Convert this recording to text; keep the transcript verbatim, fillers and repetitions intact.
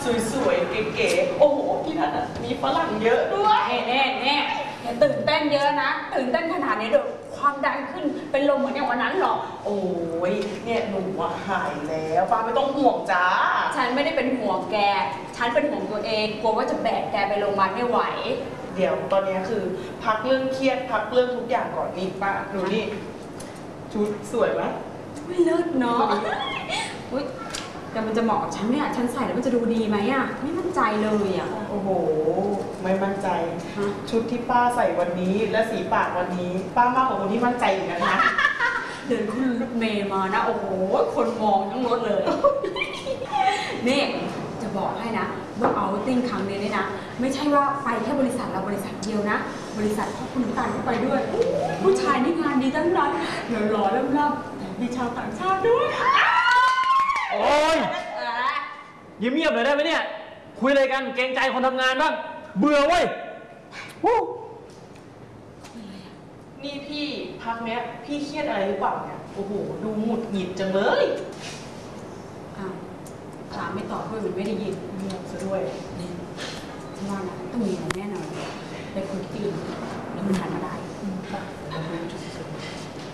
สวยๆเก๋ๆโอ้โหที่นั่นอ่ะมีฝรั่งเยอะด้วยแน่แน่อย่าตื่นเต้นเยอะนะตื่นเต้นขนาดนี้เดี๋ยวความดันขึ้นเป็นลมเหมือนอย่างวันนั้นหรอกโอ้ยเนี่ยหนูอะหายแล้วป้าไม่ต้องห่วงจ้าฉันไม่ได้เป็นห่วงแกฉันเป็นห่วงตัวเองกลัวว่าจะแบกแกไปโรงพยาบาลไม่ไหวเดี๋ยวตอนนี้คือพักเรื่องเครียดพักเรื่องทุกอย่างก่อนนี่ป้าดูนี่ชุดสวยไหมไม่เลิศเนาะอุ้ยแต่มันจะเหมาะกับฉันไหมอ่ะฉันใส่แล้วมันจะดูดีไหมอ่ะไม่มั่นใจเลยอ่ะโอ้โหไม่มั่นใจชุดที่ป้าใส่วันนี้และสีปากวันนี้ป้ามากกว่าคนที่มั่นใจอยู่นะคะเดินขึ้นรถเมย์มานะโอ้โหคนมองทั้งรถเลยนี่จะบอกให้นะว่าเอาติ้งครั้งนี้เนี่ยนะไม่ใช่ว่าไปแค่บริษัทเราบริษัทเดียวนะบริษัทพ่อคุณน้ำตาลก็ไปด้วยผู้ชายนี่งานดีทั้งนั้นเดี๋ยวรอเริ่มรับแต่มีชาวต่างชาติด้วยโอ้ยยิ้มเงียบหน่อยได้ไหมเนี่ยคุยอะไรกันเกรงใจคนทำงานบ้างเบื่อเว้ยนี่พี่พักเนี้ยพี่เครียดอะไรหรือเปล่าเนี่ยโอ้โหดูหงุดหงิดจังเลยถามไม่ตอบด้วยมันไม่ได้ยินเงียบซะด้วยนี่